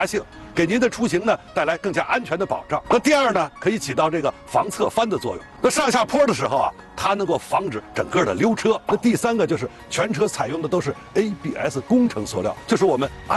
性，给您的出行呢带来更加安全的保障。那第二呢，可以起到这个防侧翻的作用。那上下坡的时候啊，它能够防止整个的溜车。那第三个就是全车采用的都是 ABS 工程塑料，就是我们